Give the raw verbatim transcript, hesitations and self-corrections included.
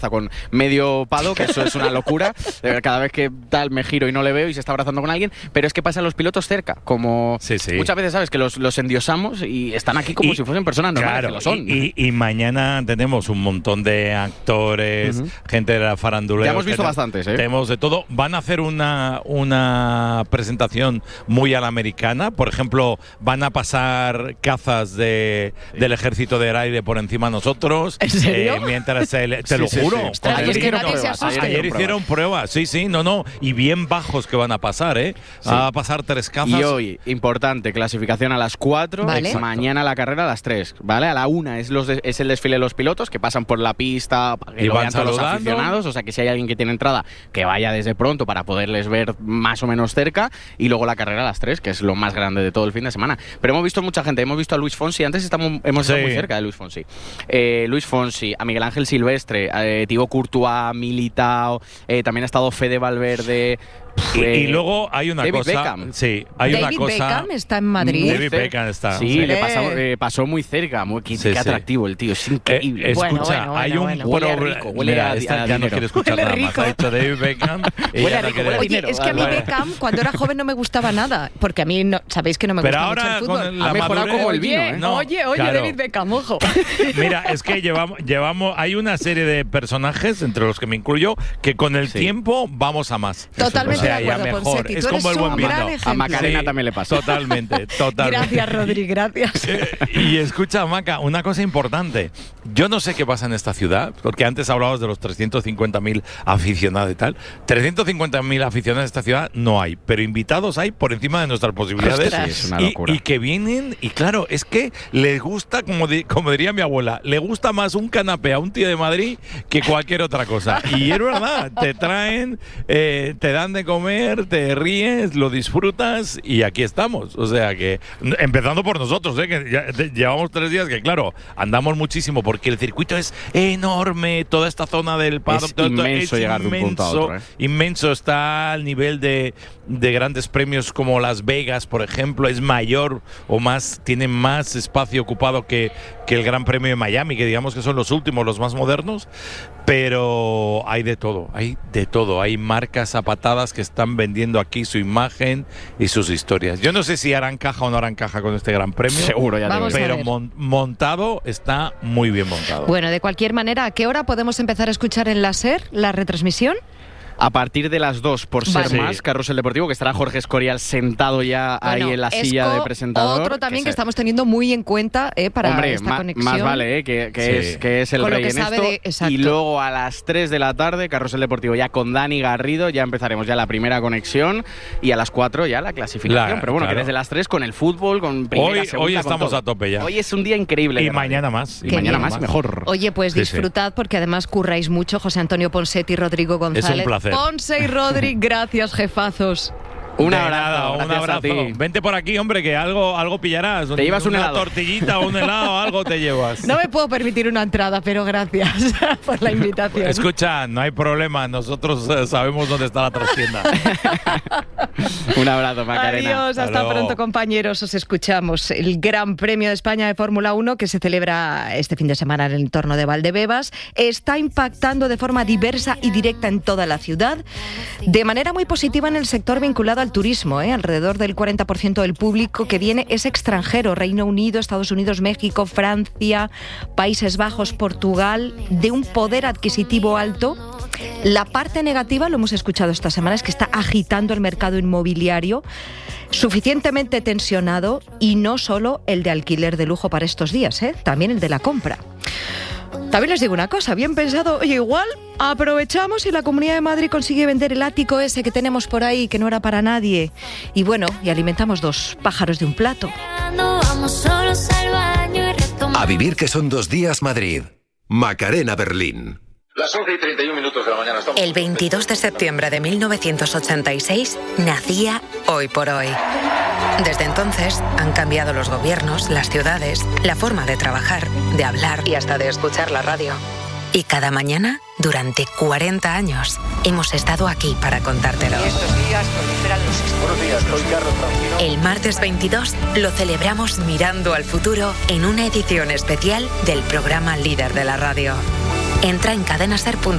con medio pado, que eso es una locura. Cada vez que tal me giro y no le veo y se está abrazando con alguien, pero es que pasan los pilotos cerca, como sí, sí. muchas veces sabes que los, los endiosamos y están aquí como y, si fuesen personas normales, claro, que lo son. Y, y, y mañana tenemos un montón de actores, uh-huh. gente de la faranduleo. Ya hemos visto te, bastantes, ¿eh? Tenemos de todo. Van a hacer una, una presentación muy a la americana. Por ejemplo, van a pasar cazas de, sí. del ejército del aire por encima de nosotros. ¿En serio? Eh, mientras se, te sí, lo sí, juro. sí. Ostras, ayer, es que hicieron nadie se pruebas, asuste. ayer hicieron pruebas, sí, sí, no, no. Y bien bajos que van a pasar, ¿eh? Sí. Va a pasar tres cazas. Y hoy, importante, clasificación a las cuatro, vale. mañana la carrera a las tres, ¿vale? A la una es, los de, es el desfile de los pilotos que pasan por la pista, que y lo van vean todos los saludando. aficionados, o sea que si hay alguien que tiene entrada, que vaya desde pronto para poderles ver más o menos cerca, y luego la carrera a las tres, que es lo más grande de todo el fin de semana. Pero hemos visto mucha gente, hemos visto a Luis Fonsi, antes estamos, hemos estado sí. muy cerca de Luis Fonsi. Eh, Luis Fonsi, a Miguel Ángel Silvestre, eh, Thibaut Courtois, Militao, eh, también ha estado Fede Valverde. Y, eh, y luego hay una David cosa. Beckham. Sí, hay David una cosa. Beckham está en Madrid. David Beckham está. Sí, sí. le pasó, eh, pasó muy cerca. Muy, qué, Sí, qué sí. atractivo el tío, es increíble. Eh, escucha, Bueno, bueno, hay bueno, un bueno. Huele a problema. rico, huele Mira, a- esta a ya no dinero. quiere escuchar Huele nada más. rico. Ha dicho David Beckham. y Huele ya a no rico, quiere- huele a Oye, dinero. es que a mí Vale. Beckham, cuando era joven, no me gustaba nada. Porque a mí, no, sabéis que no me Pero gusta ahora mucho el fútbol. con la Ha mejorado madurez- como el vino, Oye, ¿eh? No, oye, oye, claro. David Beckham, ojo. Mira, es que llevamos, llevamos, hay una serie de personajes, entre los que me incluyo, que con el Sí. tiempo vamos a más. Totalmente O sea, de ya acuerdo, mejor. Ponseti. Es Tú como eres el buen un vino. gran A ejemplo. Macarena Sí, también le pasa. Totalmente, totalmente. Gracias, Rodri, gracias. Eh, y escucha, Maca, una cosa importante. Yo no sé qué pasa en esta ciudad, porque antes hablabas de los trescientos cincuenta mil aficionados y tal. trescientos cincuenta mil aficionados en esta ciudad no hay, pero invitados hay por encima de nuestras posibilidades. Ostras. Sí, es una Y- locura. Y, que vienen, y claro, es que les gusta, como, di- como diría mi abuela, le gusta más un canapé a un tío de Madrid que cualquier otra cosa. Y es verdad, te traen, eh, te dan de comer, te ríes, lo disfrutas y aquí estamos. O sea que, empezando por nosotros, ¿eh? que ya, te- llevamos tres días que, claro, andamos muchísimo porque el circuito es enorme, toda esta zona del paddock, Es todo esto inmenso llegar de un punto a inmenso, otro, ¿eh? inmenso, está al nivel de, de grandes premios como Las Vegas, por ejemplo, es mayor o más, tiene más espacio ocupado que, que el Gran Premio de Miami, que digamos que son los últimos, los más modernos, pero hay de todo, hay de todo, hay marcas a patadas que están vendiendo aquí su imagen y sus historias. Yo no sé si harán caja o no harán caja con este Gran Premio, Seguro, ya te Vamos digo. a pero ver. mon- montado está muy bien montado. Bueno, de cualquier manera, ¿a qué hora podemos empezar a escuchar en la SER la retransmisión? A partir de las dos, por ser Vale. más, Carrusel Deportivo, que estará Jorge Escorial sentado ya ahí Bueno, en la Esco, silla de presentador. Otro también que, se- estamos teniendo muy en cuenta eh, para Hombre, esta ma- conexión. más vale, ¿eh? que, que, Sí. es, que es el Con lo rey que en sabe esto. de- exacto. Y luego a las tres de la tarde, Carrusel Deportivo ya con Dani Garrido, ya empezaremos ya la primera conexión y a las cuatro ya la clasificación. La- Pero bueno, claro. que desde las tres con el fútbol, con primera, Hoy- segunda, hoy con estamos todo. a tope ya. Hoy es un día increíble. Y de radio. mañana más. Y Qué mañana bien. más, mejor. Oye, pues Sí, disfrutad porque además curráis mucho, José Antonio Ponset y Rodrigo González. placer. Ponce y Rodri, gracias, jefazos. Un De abrazo, nada, un gracias a abrazo. ti. Vente por aquí, hombre, que algo, algo pillarás. Te llevas un Una helado. tortillita o un helado, algo te llevas. No me puedo permitir una entrada, pero gracias por la invitación. Escucha, no hay problema. Nosotros eh, sabemos dónde está la trastienda. Un abrazo, Macarena. Adiós, hasta Hasta luego. pronto, compañeros. Os escuchamos. El Gran Premio de España de Fórmula uno, que se celebra este fin de semana en el entorno de Valdebebas, está impactando de forma diversa y directa en toda la ciudad, de manera muy positiva en el sector vinculado al turismo. ¿eh? Alrededor del cuarenta por ciento del público que viene es extranjero. Reino Unido, Estados Unidos, México, Francia, Países Bajos, Portugal, de un poder adquisitivo alto. La parte negativa, lo hemos escuchado esta semana, es que está agitando el mercado inmobiliario, suficientemente tensionado, y no solo el de alquiler de lujo para estos días, ¿eh? también el de la compra. También les digo una cosa, bien pensado, oye, igual aprovechamos y la Comunidad de Madrid consigue vender el ático ese que tenemos por ahí, que no era para nadie. Y bueno, y alimentamos dos pájaros de un plato. A vivir que son dos días Madrid. Macarena Berlín. Las once y treinta y un minutos de la mañana estamos. El veintidós de septiembre de mil novecientos ochenta y seis nacía Hoy por Hoy. Desde entonces han cambiado los gobiernos, las ciudades, la forma de trabajar, de hablar y hasta de escuchar la radio. Y cada mañana, durante cuarenta años, hemos estado aquí para contártelo. Estos días proliferan los Buenos días, soy Carlos Francino. El martes veintidós lo celebramos mirando al futuro en una edición especial del programa líder de la radio. Entra en cadenaser punto com.